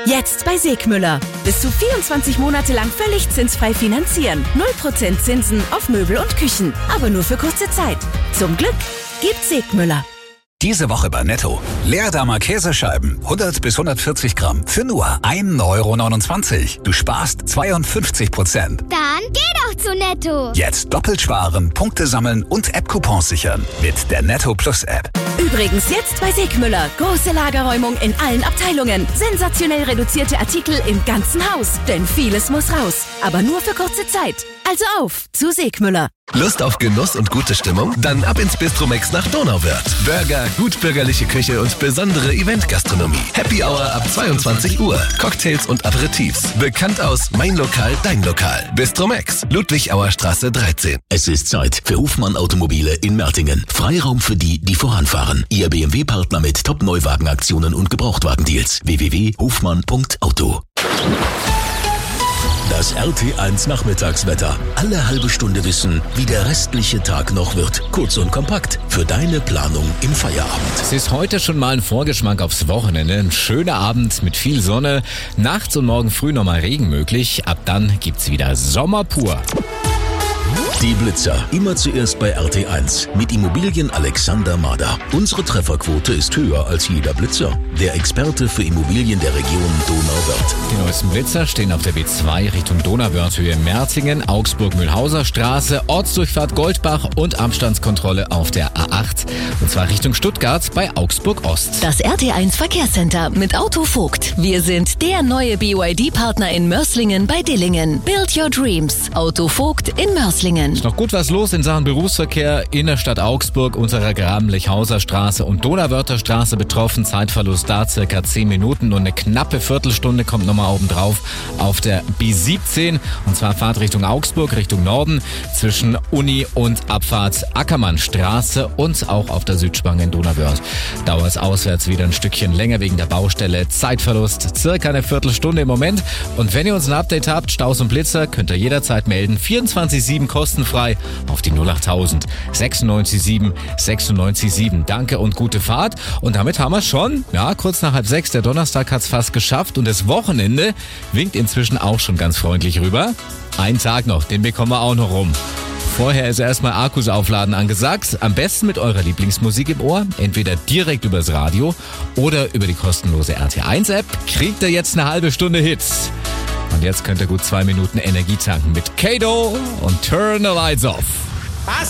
Jetzt bei Segmüller. Bis zu 24 Monate lang völlig zinsfrei finanzieren. 0% Zinsen auf Möbel und Küchen. Aber nur für kurze Zeit. Zum Glück gibt Segmüller. Diese Woche bei Netto. Leerdamer Käsescheiben, 100 bis 140 Gramm, für nur 1,29 €. Du sparst 52%. Dann geh doch zu Netto. Jetzt doppelt sparen, Punkte sammeln und App-Coupons sichern. Mit der Netto Plus App. Übrigens jetzt bei Segmüller. Große Lagerräumung in allen Abteilungen. Sensationell reduzierte Artikel im ganzen Haus. Denn vieles muss raus. Aber nur für kurze Zeit. Also auf zu Segmüller. Lust auf Genuss und gute Stimmung? Dann ab ins Bistromex nach Donauwörth. Burger, gutbürgerliche Küche und besondere Eventgastronomie. Happy Hour ab 22 Uhr. Cocktails und Aperitifs. Bekannt aus Mein Lokal, Dein Lokal. Bistromex, Ludwigauerstraße 13. Es ist Zeit für Hofmann Automobile in Mertingen. Freiraum für die, die voranfahren. Ihr BMW-Partner mit Top-Neuwagenaktionen und Gebrauchtwagendeals. www.hofmann.auto. Das RT1 Nachmittagswetter. Alle halbe Stunde wissen, wie der restliche Tag noch wird. Kurz und kompakt für deine Planung im Feierabend. Es ist heute schon mal ein Vorgeschmack aufs Wochenende. Ein schöner Abend mit viel Sonne. Nachts und morgen früh nochmal Regen möglich. Ab dann gibt's wieder Sommer pur. Die Blitzer. Immer zuerst bei RT1 mit Immobilien Alexander Mader. Unsere Trefferquote ist höher als jeder Blitzer. Der Experte für Immobilien der Region Donauwörth. Die neuesten Blitzer stehen auf der B2 Richtung Donauwörth-Höhe Merzingen, Augsburg-Mühlhauser Straße, Ortsdurchfahrt Goldbach und Abstandskontrolle auf der A8. Und zwar Richtung Stuttgart bei Augsburg-Ost. Das RT1 Verkehrscenter mit Auto Vogt. Wir sind der neue BYD-Partner in Mörslingen bei Dillingen. Build your dreams. Auto Vogt in Mörslingen. Ist noch gut was los in Sachen Berufsverkehr in der Stadt Augsburg, unserer Graben-Lechhauser Straße und Donauwörther Straße betroffen. Zeitverlust da circa 10 Minuten und eine knappe Viertelstunde kommt nochmal oben drauf auf der B17. Und zwar Fahrt Richtung Augsburg, Richtung Norden zwischen Uni und Abfahrt Ackermannstraße und auch auf der Südspange in Donauwörth. Dauert es auswärts wieder ein Stückchen länger wegen der Baustelle. Zeitverlust circa eine Viertelstunde im Moment. Und wenn ihr uns ein Update habt, Staus und Blitzer, könnt ihr jederzeit melden. 24/7 kostenfrei auf die 08000 967 967. Danke und gute Fahrt. Und damit haben wir es schon. Ja, kurz nach 5:30. Der Donnerstag hat's fast geschafft und das Wochenende winkt inzwischen auch schon ganz freundlich rüber. Einen Tag noch, den bekommen wir auch noch rum. Vorher ist erstmal Akkus aufladen angesagt. Am besten mit eurer Lieblingsmusik im Ohr. Entweder direkt übers Radio oder über die kostenlose RT1-App. Kriegt ihr jetzt eine halbe Stunde Hits. Und jetzt könnt ihr gut 2 Minuten Energie tanken mit Kato und Turn the Lights Off. Was?